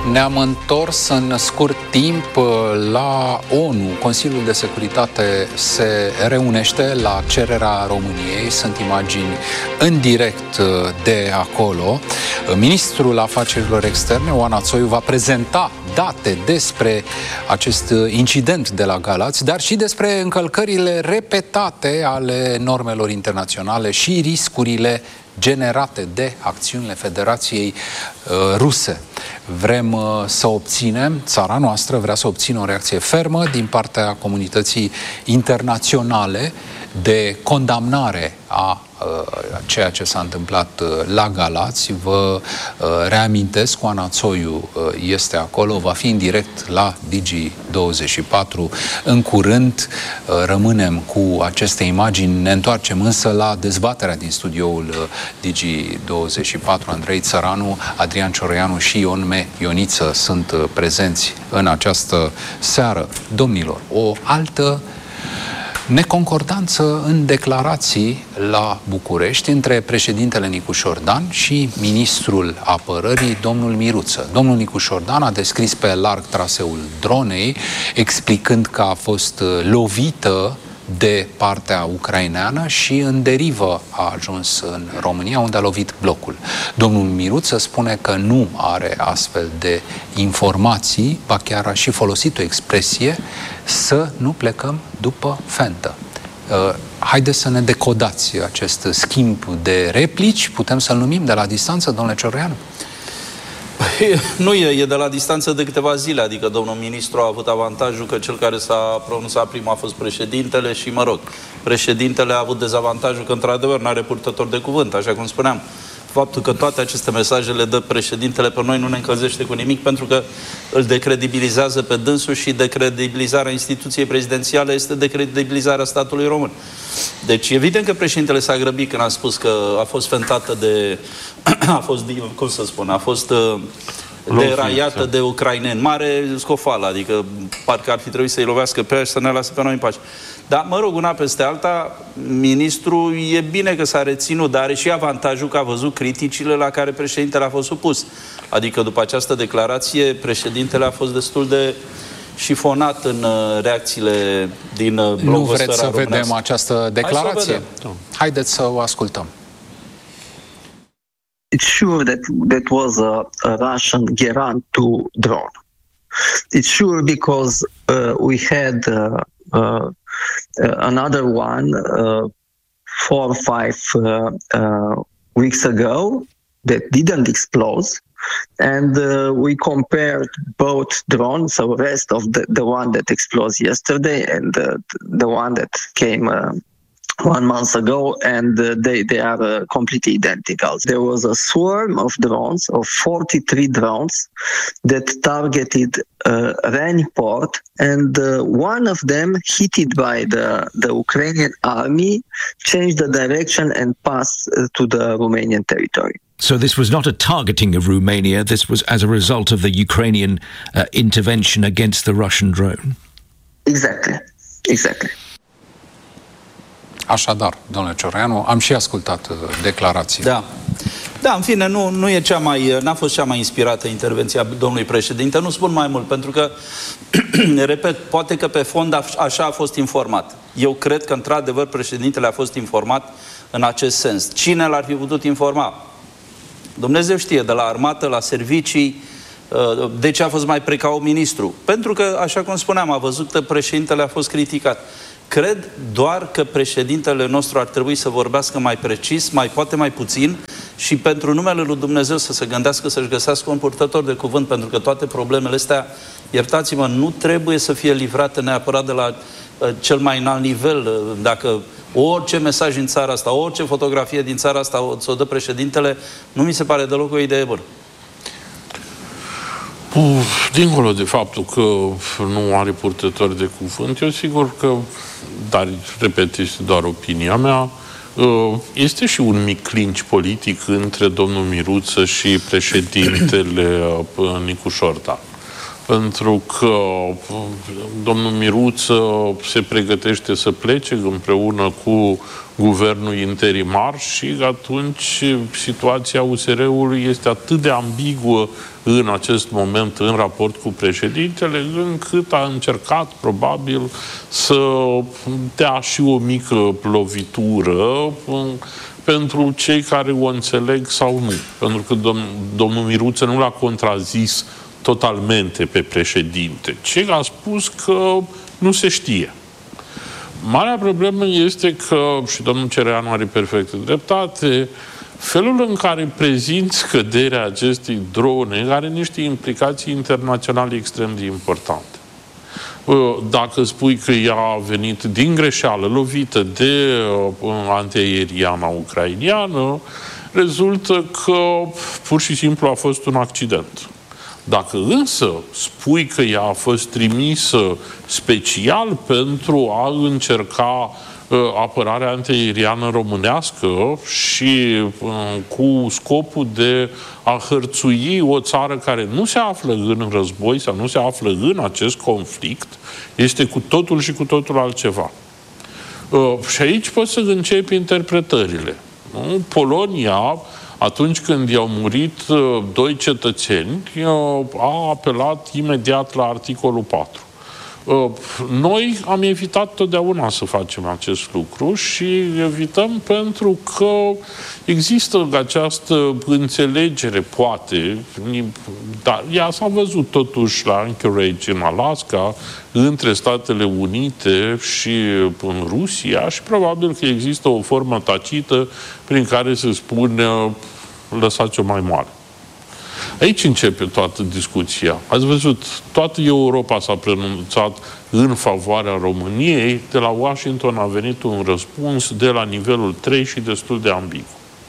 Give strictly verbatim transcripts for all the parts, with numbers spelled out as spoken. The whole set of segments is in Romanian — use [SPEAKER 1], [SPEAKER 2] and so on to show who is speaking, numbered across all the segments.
[SPEAKER 1] Ne-am întors în scurt timp la ONU. Consiliul de Securitate se reunește la cererea României. Sunt imagini în direct de acolo. Ministrul Afacerilor Externe, Oana Țoiu, va prezenta date despre acest incident de la Galați, dar și despre încălcările repetate ale normelor internaționale și riscurile generate de acțiunile Federației uh, Ruse. Vrem uh, să obținem, țara noastră vrea să obțină o reacție fermă din partea comunității internaționale de condamnare a ceea ce s-a întâmplat la Galați. Vă reamintesc, Oana Țoiu este acolo, va fi în direct la Digi douăzeci și patru în curând. Rămânem cu aceste imagini, ne întoarcem însă la dezbaterea din studioul Digi douăzeci și patru. Andrei Țăranu, Adrian Cioroianu și Ion Me Ioniță sunt prezenți în această seară. Domnilor, o altă neconcordanță în declarații la București între președintele Nicușor Dan și ministrul apărării, domnul Miruță. Domnul Nicușor Dan a descris pe larg traseul dronei, explicând că a fost lovită de partea ucraineană și în derivă a ajuns în România, unde a lovit blocul. Domnul Miruță spune că nu are astfel de informații, ba chiar a și folosit o expresie, să nu plecăm după fentă. Uh, haideți să ne decodați acest schimb de replici, putem să-l numim de la distanță, domnule Cioroianu?
[SPEAKER 2] Nu e, e de la distanță de câteva zile, adică domnul ministru a avut avantajul că cel care s-a pronunțat prima a fost președintele și, mă rog, președintele a avut dezavantajul că, într-adevăr, nu are purtător de cuvânt, așa cum spuneam. Faptul că toate aceste mesaje le dă președintele pe noi nu ne încălzește cu nimic, pentru că îl decredibilizează pe dânsul și decredibilizarea instituției prezidențiale este decredibilizarea statului român. Deci, evident că președintele s-a grăbit când a spus că a fost fentată de... a fost, cum să spun, a fost deraiată de ucraineni. Mare scofală, adică parcă ar fi trebuit să-i lovească pe aia și să ne lasă pe noi în pace. Dar, mă rog, una peste alta, ministrul e bine că s-a reținut, dar are și avantajul că a văzut criticile la care președintele a fost supus. Adică, după această declarație, președintele a fost destul de șifonat în reacțiile din blogosfera
[SPEAKER 1] Nu vreți să
[SPEAKER 2] românească.
[SPEAKER 1] vedem această declarație?
[SPEAKER 2] Hai să o
[SPEAKER 1] Haideți să o ascultăm.
[SPEAKER 3] It's sure that that was a, a Russian Geran two drone. It's sure because uh, we had uh, uh, uh, another one uh, four or five uh, uh, weeks ago that didn't explode, and uh, we compared both drones, so the rest of the, the one that exploded yesterday and uh, the one that came uh, one month ago, and uh, they, they are uh, completely identical. There was a swarm of drones, of forty-three drones, that targeted uh, Reni port, and uh, one of them, hit by the, the Ukrainian army, changed the direction and passed uh, to the Romanian territory.
[SPEAKER 4] So this was not a targeting of Romania, this was as a result of the Ukrainian uh, intervention against the Russian drone?
[SPEAKER 3] Exactly, exactly.
[SPEAKER 1] Așadar, domnule Cioroianu, am și ascultat declarația.
[SPEAKER 2] Da. Da, în fine, nu, nu e cea mai, n-a fost cea mai inspirată intervenția domnului președinte. Nu spun mai mult, pentru că, repet, poate că pe fond așa a fost informat. Eu cred că, într-adevăr, președintele a fost informat în acest sens. Cine l-ar fi putut informa? Dumnezeu știe, de la armată, la servicii. De ce a fost mai precaut ministru? Pentru că, așa cum spuneam, a văzut că președintele a fost criticat. Cred doar că președintele nostru ar trebui să vorbească mai precis, mai poate mai puțin, și pentru numele lui Dumnezeu să se gândească să-și găsească un purtător de cuvânt, pentru că toate problemele astea, iertați-mă, nu trebuie să fie livrate neapărat de la uh, cel mai înalt nivel. Dacă orice mesaj din țara asta, orice fotografie din țara asta o, o dă președintele, nu mi se pare deloc o idee bună.
[SPEAKER 5] Dincolo de faptul că nu are purtător de cuvânt, eu sigur că, dar, repet, este doar opinia mea, este și un mic clinch politic între domnul Miruță și președintele Nicușor Dan. pentru că domnul Miruță se pregătește să plece împreună cu guvernul interimar și atunci situația U S R-ului este atât de ambiguă în acest moment în raport cu președintele, încât a încercat probabil să dea și o mică lovitură pentru cei care o înțeleg sau nu. Pentru că dom- domnul Miruță nu l-a contrazis totalmente pe președinte, ci a spus că nu se știe. Marea problemă este că, și domnul Cereanu are perfectă dreptate, felul în care prezinți scăderea acestei drone are niște implicații internaționale extrem de importante. Dacă spui că ea a venit din greșeală, lovită de antiaeriana ucrainiană, rezultă că pur și simplu a fost un accident. Dacă însă spui că ea a fost trimisă special pentru a încerca uh, apărarea antiaeriană românească și uh, cu scopul de a hărțui o țară care nu se află în război sau nu se află în acest conflict, este cu totul și cu totul altceva. Uh, și aici poți să începi interpretările. Nu? Polonia, atunci când i-au murit uh, doi cetățeni, uh, a apelat imediat la articolul patru. Uh, noi am evitat totdeauna să facem acest lucru și evităm pentru că există această înțelegere, poate, dar ea s-a văzut totuși la Anchorage în Alaska, între Statele Unite și în Rusia și probabil că există o formă tacită prin care se spune lăsați-o mai mare. Aici începe toată discuția. Ați văzut, toată Europa s-a pronunțat în favoarea României, de la Washington a venit un răspuns de la nivelul trei și destul de ambigu.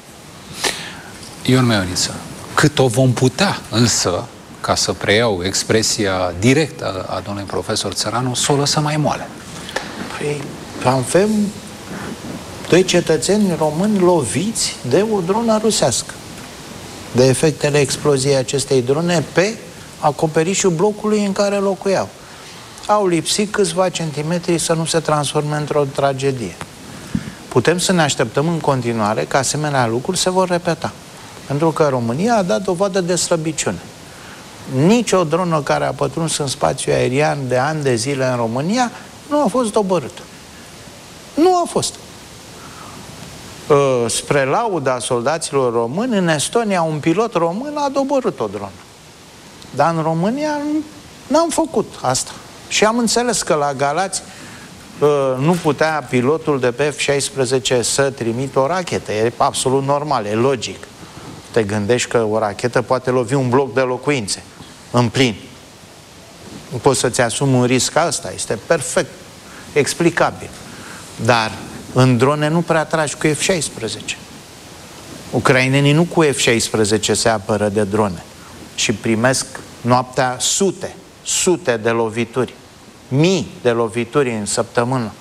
[SPEAKER 1] Ion Meioniță, cât o vom putea însă, ca să preiau expresia directă a domnului profesor Țăranu, să o lăsăm mai moale?
[SPEAKER 6] Păi, avem doi cetățeni români loviți de o dronă rusească, de efectele exploziei acestei drone pe acoperișul blocului în care locuiau. Au lipsit câțiva centimetri să nu se transforme într-o tragedie. Putem să ne așteptăm în continuare că asemenea lucruri se vor repeta. Pentru că România a dat dovadă de slăbiciune. Nici o dronă care a pătruns în spațiu aerian de ani de zile în România nu a fost doborâtă. Nu a fost. Spre lauda soldaților români, în Estonia un pilot român a doborât o dronă. Dar în România n-am făcut asta. Și am înțeles că la Galați nu putea pilotul de pe F șaisprezece să trimită o rachetă. E absolut normal, e logic. Te gândești că o rachetă poate lovi un bloc de locuințe în plin. Nu poți să-ți asumi un risc ăsta. Este perfect explicabil. Dar în drone nu prea tragi cu F șaisprezece. Ucrainenii nu cu F șaisprezece se apără de drone și primesc noaptea sute, sute de lovituri, mii de lovituri în săptămână.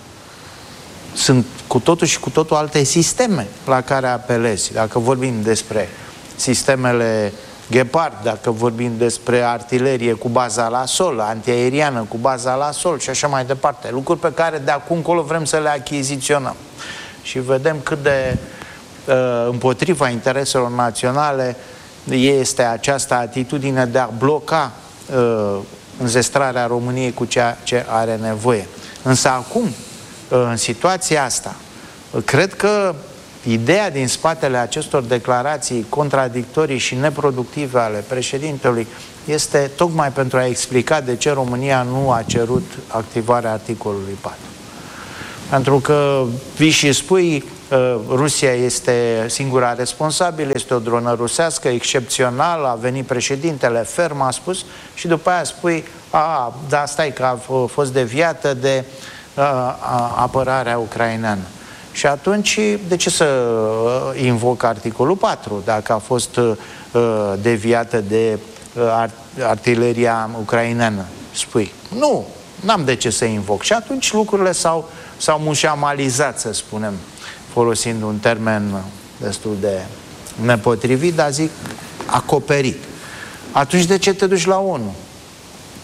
[SPEAKER 6] Sunt cu totul și cu totul alte sisteme la care apelezi. Dacă vorbim despre sistemele Gepard, dacă vorbim despre artilerie cu baza la sol, antiaeriană cu baza la sol și așa mai departe. Lucruri pe care de acum încolo vrem să le achiziționăm. Și vedem cât de uh, împotriva intereselor naționale este această atitudine de a bloca uh, înzestrarea României cu ceea ce are nevoie. Însă acum, uh, în situația asta, cred că ideea din spatele acestor declarații contradictorii și neproductive ale președintelui este tocmai pentru a explica de ce România nu a cerut activarea articolului patru. Pentru că vii și spui, Rusia este singura responsabilă, este o dronă rusească excepțională, a venit președintele ferm, a spus, și după aia spui, a, da, stai că a fost deviată de a, a, apărarea ucraineană. Și atunci, de ce să invoc articolul patru, dacă a fost uh, deviată de uh, artileria ucraineană, spui? Nu, n-am de ce să invoc. Și atunci lucrurile s-au, s-au mușamalizat, să spunem, folosind un termen destul de nepotrivit, dar zic acoperit. Atunci de ce te duci la ONU?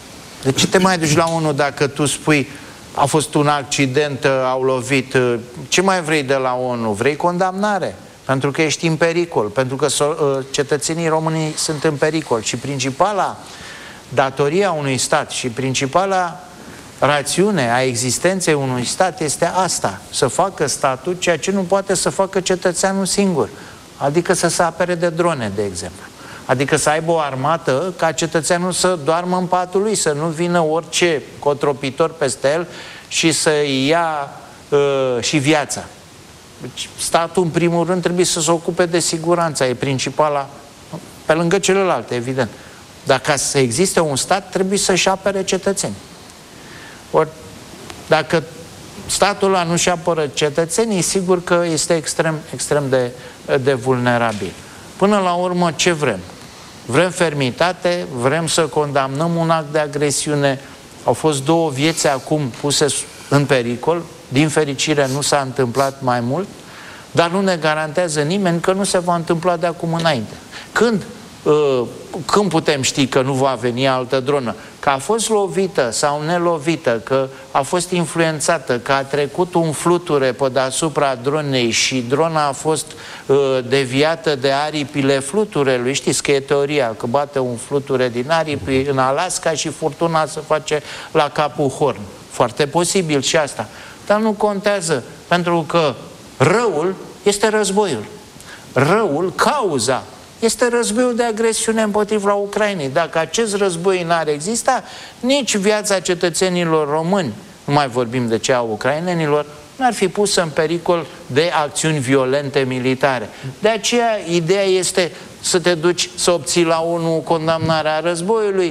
[SPEAKER 6] De ce te mai duci la ONU dacă tu spui a fost un accident, au lovit? Ce mai vrei de la ONU? Vrei condamnare? Pentru că ești în pericol, pentru că cetățenii români sunt în pericol. Și principala datoria unui stat și principala rațiune a existenței unui stat este asta, să facă statul ceea ce nu poate să facă cetățeanul singur, adică să se apere de drone, de exemplu. Adică să aibă o armată ca cetățeanul să doarmă în patul lui, să nu vină orice cotropitor peste el și să-i ia uh, și viața. Deci, statul, în primul rând, trebuie să se ocupe de siguranța, e principala, pe lângă celelalte, evident. Dar ca să existe un stat, trebuie să-și apere cetățenii. Ori, dacă statul ăla nu-și apără cetățenii, sigur că este extrem, extrem de, de vulnerabil. Până la urmă, ce vrem? Vrem fermitate, vrem să condamnăm un act de agresiune. Au fost două vieți acum puse în pericol, din fericire nu s-a întâmplat mai mult, dar nu ne garantează nimeni că nu se va întâmpla de acum înainte. Când, uh, când putem ști că nu va veni altă dronă? Că a fost lovită sau nelovită, că a fost influențată, că a trecut un fluture pe deasupra dronei și drona a fost uh, deviată de aripile fluturelui. Știți că e teoria, că bate un fluture din aripi în Alaska și furtuna se face la capul Horn. Foarte posibil și asta. Dar nu contează, pentru că răul este războiul. Răul, cauza, este războiul de agresiune împotriva Ucrainei. Dacă acest război n-ar exista, nici viața cetățenilor români, nu mai vorbim de cea a ucrainenilor, n-ar fi pusă în pericol de acțiuni violente militare. De aceea, ideea este să te duci să obții la ONU condamnarea războiului,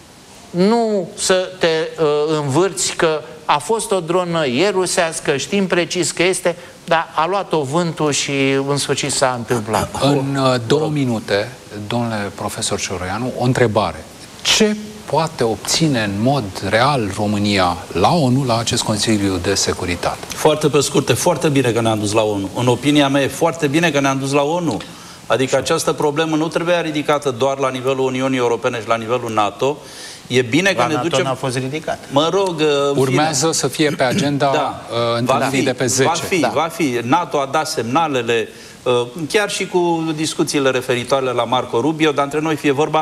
[SPEAKER 6] nu să te uh, învârți că a fost o dronă, e rusească, știm precis că este, dar a luat-o vântul și în sfârșit s-a întâmplat.
[SPEAKER 1] În uh, două minute, domnule profesor Cioroianu, o întrebare. Ce poate obține în mod real România la ONU, la acest Consiliu de Securitate?
[SPEAKER 2] Foarte pe scurt, e foarte bine că ne-am dus la ONU. În opinia mea, e foarte bine că ne-am dus la ONU. Adică această problemă nu trebuia ridicată doar la nivelul Uniunii Europene și la nivelul NATO. E bine
[SPEAKER 6] la
[SPEAKER 2] că ne
[SPEAKER 6] NATO
[SPEAKER 2] ducem...
[SPEAKER 6] n-a fost ridicat.
[SPEAKER 2] Mă rog...
[SPEAKER 1] Urmează fine. să fie pe agenda
[SPEAKER 2] da.
[SPEAKER 1] uh, întâlnirii de pe zece.
[SPEAKER 2] Va fi,
[SPEAKER 1] da.
[SPEAKER 2] va fi. NATO a dat semnalele, uh, chiar și cu discuțiile referitoare la Marco Rubio, dar între noi fie vorba,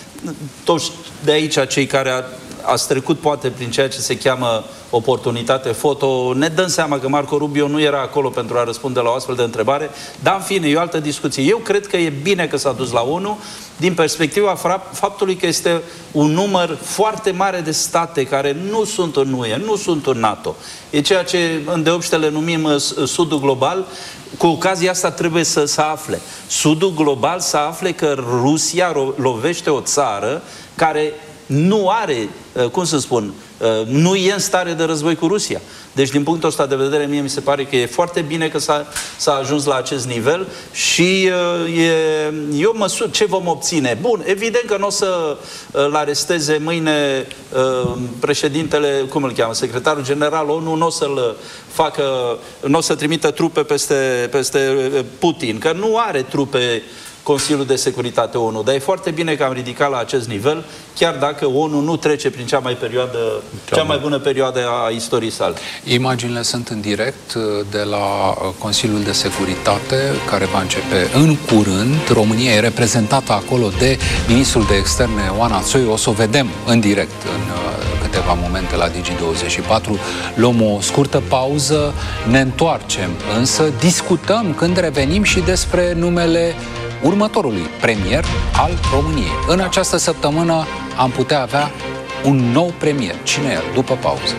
[SPEAKER 2] toți de aici, cei care a, ați trecut poate prin ceea ce se cheamă oportunitate foto, ne dăm seama că Marco Rubio nu era acolo pentru a răspunde la o astfel de întrebare, dar în fine, e o altă discuție. Eu cred că e bine că s-a dus la ONU, din perspectiva faptului că este un număr foarte mare de state care nu sunt în U E, nu sunt în NATO. E ceea ce îndeopște le numim Sudul Global. Cu ocazia asta trebuie să se afle. Sudul Global să afle că Rusia lovește o țară care nu are, cum să spun, nu e în stare de război cu Rusia. Deci, din punctul ăsta de vedere, mie mi se pare că e foarte bine că s-a ajuns la acest nivel și e, eu măsur ce vom obține. Bun, evident că nu o să îl aresteze mâine președintele, cum îl cheamă, secretarul general ONU, nu o să-l facă, nu o să trimită trupe peste, peste Putin, că nu are trupe Consiliul de Securitate ONU. Dar e foarte bine că am ridicat la acest nivel, chiar dacă ONU nu trece prin cea mai, perioadă, cea mai bună perioadă a istoriei sale.
[SPEAKER 1] Imaginile sunt în direct de la Consiliul de Securitate, care va începe în curând. România e reprezentată acolo de ministrul de externe Oana Țoiu. O să o vedem în direct în câteva momente la Digi douăzeci și patru. Luăm o scurtă pauză, ne întoarcem, însă discutăm când revenim și despre numele următorului premier al României. În această săptămână am putea avea un nou premier. Cine e el? După pauză.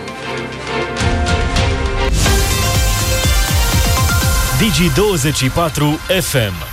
[SPEAKER 7] Digi douăzeci și patru F M